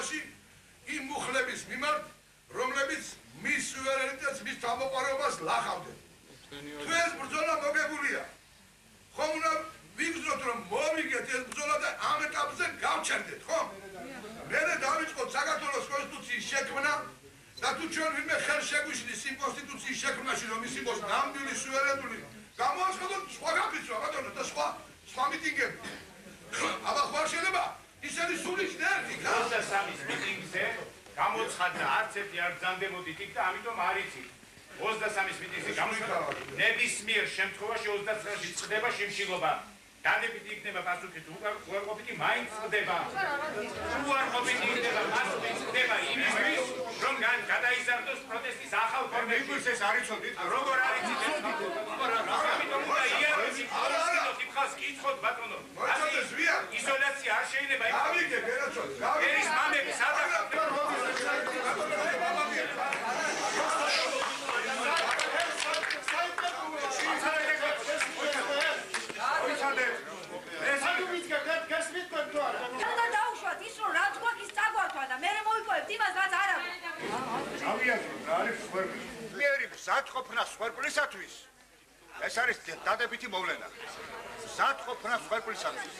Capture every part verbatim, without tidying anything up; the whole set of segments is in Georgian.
შემთხვევაში იმ მუხლების მიმართ, რომლებიც მის სუვერენიტეტს, მის თავმოყარეობას ლახავდნენ. თუ ეს ბრძოლა მოგებულია, ხომ უნდა ვიგრძნოთ, რომ მოვიგეთ ეს ბრძოლა და ამ ეტაპზე გავჩერდეთ, ხო? მერე დავიწყოთ საქართველოს კონსტიტუციის შექმნა და თუ ჩვენ ვინმე ხელს შეგვიშლის იმ კონსტიტუციის შექმნაში, რომ ის იყოს ნამდვილი სუვერენული, გამოაცხადოთ სხვა გაფიცვა, ბატონო, და სხვა სხვა მიტინგები. აბა ხარ შეიძლება ისინი სულის ნერვი ოცდასამის მიტინგზე გამოცხადდა არც ერთი არ ბრძანდებოდით იქ და ამიტომ არ იცით. ოცდასამის მიტინგზე გამოცხადდა ნებისმიერ შემთხვევაში ოცდაცხრაში წყდება შიმშილობა. დადებითი იქნება პასუხი თუ უარყოფითი მაინც წყდება. უარყოფითი იქნება პასუხი წყდება იმისთვის, რომ გადაიზარდოს პროტესტის ახალ ფორმები. მიგვის ეს არ იცოდით? როგორ არ იცით? ამიტომ უნდა იაროს იქ ხას კითხოთ ბატონო. მოიწოდეს ვია? იზოლაცია არ შეიძლება იქ. გავიგე, ბერაცოთ. ერის მამები სადაც მზადყოფნა სვერპლისათვის ეს არის დადებითი მოვლენა. მზადყოფნა სვერპლისათვის.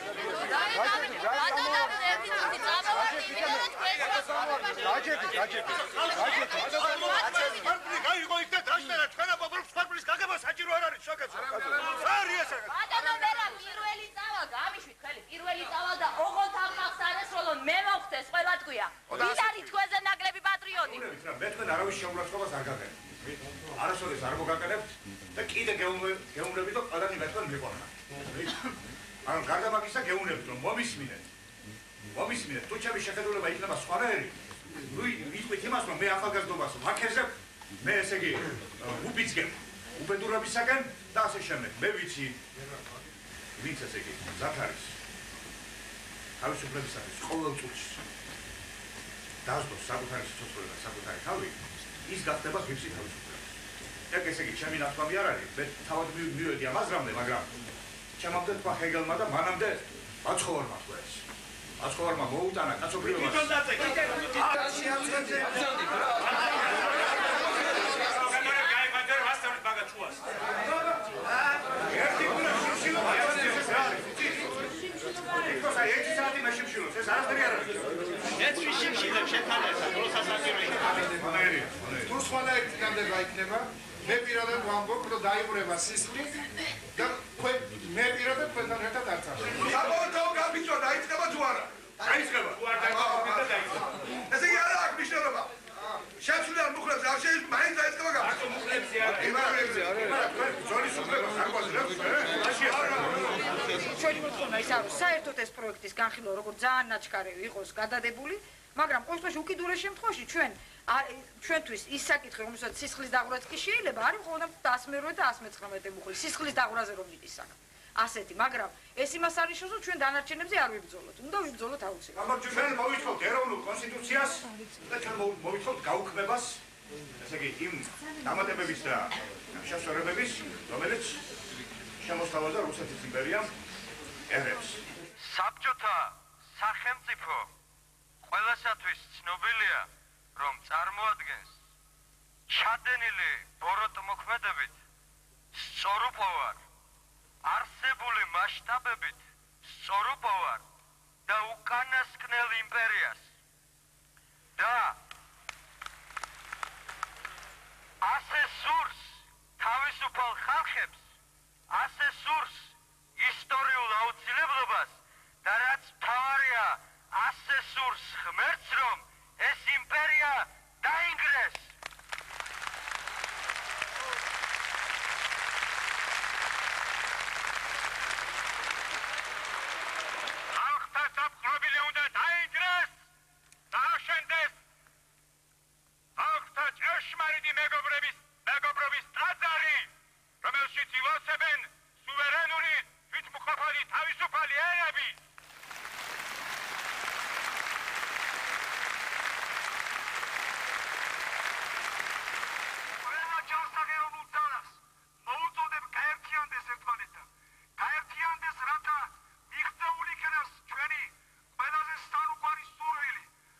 გაჯექი, გაჯექი. სვერპლი გაიღო იქ და დაჟდერა თქვენ აბობრ სვერპლის გაგება საჭირო არ არის შოკეცო. არი ეს? ბატონო მერა პირველი წავა გამიშვით ხელი. პირველი წავა და ოღონდ ამ ხალხს არ ესროლონ მე მოხდეს ყველა თქვია. ვინ არის თქვენზე ნაკლები პატრიოტი? მე თქვენ არავის შეურაცხყოფას არ გაგებ. არასოდეს არ მოგაკეთებთ და კიდე გეუბნებით რომ ყველანი გათქვენ მიყვარნა. ანუ გარდა მაგისა გეუბნებით რომ მომისმინეთ. მომისმინეთ, თუ ჩემი შეხედულება იქნება სხვანაირი, ნუ ვიტყვით იმას რომ მე ახალგაზრდობას ვაქეზებ, მე ესე იგი უბიძგებ უბედურებისაგან და ასე შემდეგ. მე ვიცი ვინც ესე იგი მზად არის თავისუფლებისათვის ყოველ წუთში დაასდოს საკუთარი სიცოცხლე და საკუთარი თავი, ის გახდება ღირსი თავისუფლება. ეგ ესე იგი ჩემი ნათქვამი არ არის, მე თავად მივედი ამაზრამდე, მაგრამ ჩემამდე თქვა ჰეგელმა და მანამდე მაცხოვარმა თქვა ეს. მაცხოვარმა მოუტანა კაცობრიობას. თვითონ დაწეკე. აში აცეძე. გამარა გაიფანტერ ვასწავლეთ მაგა ჩუას. ერთი გულა შიმშილობა ეს ეს რა არის? იქოს აი ერთი საათი მე შიმშილობს, ეს არასდროს არ არის. ეს შიმშილებს შეთან ერთად, როცა საჭირო იქნება. თუ სხვანაირი განდება იქნება, მე პირადად ვამბობ, რომ დაიყურება სისხლი და თქვენ მე პირადად თქვენთან ერთად არ წავ. საბოლოო გაბიჭო დაიწყება თუ არა? დაიწყება. თუ არ დაიწყება და დაიწყება. ესე იგი არა აქვს მნიშვნელობა. შეცვლილ მუხლებს არ შეიძლება მაინც დაიწყება გაბიჭო. აკო მუხლებზე არა. იმარებზე არა. თქვენ ზონის უფლებას არ გვაძლევთ, მაშინ არა. ჩვენი მოთხოვნა ის არის, საერთოდ ეს პროექტის განხილვა როგორც ძალიან ნაჩქარევი იყოს გადადებული, მაგრამ ყოველ შემთხვევაში უკიდურეს შემთხვევაში ჩვენ ჩვენთვის ის საკითხი, რომელსაც სისხლის დაღვრაც კი შეიძლება, არის მხოლოდ დასმერვე და ასი მეცხრამეტე მუხლი, სისხლის დაღვრაზე რომ მიდის საქმე. ასეთი, მაგრამ ეს იმას არ ნიშნავს, რომ ჩვენ დანარჩენებზე არ ვიბრძოლოთ. უნდა ვიბრძოლოთ აუცილებლად. ამბობ ჩვენ მოვითხოვთ ეროვნულ კონსტიტუციას და ჩვენ მოვითხოვთ გაუქმებას, ესე იგი იმ დამატებების და შესწორებების, რომელიც შემოსთავაზა რუსეთის იმპერიამ ერებს. საბჭოთა სახელმწიფო ყველასათვის ცნობილია, რომ წარმოადგენს ჩადენილი ბოროტმოქმედებით სწორუფოვარ, არსებული მასშტაბებით სწორუფოვარ და უკანასკნელ იმპერიას და ასე სურს თავისუფალ ხალხებს, ასე სურს ისტორიულ აუცილებლობას და რაც მთავარია, ასე სურს ღმერთს, რომ ეს იმპერია დაინგრეს.